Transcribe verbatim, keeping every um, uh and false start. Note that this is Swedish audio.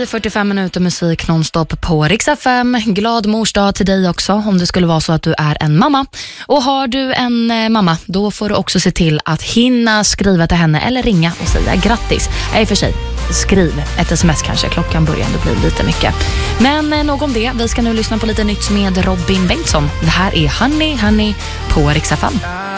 tio fyrtiofem minuter musik nonstop på Rix F M. Glad mors dag till dig också om det skulle vara så att du är en mamma. Och har du en eh, mamma, då får du också se till att hinna skriva till henne eller ringa och säga grattis. Nej, för sig, skriv ett sms kanske. Klockan börjar ändå bli lite mycket. Men eh, nog om det. Vi ska nu lyssna på lite nytt med Robin Bengtsson. Det här är Honey Honey på Rix F M.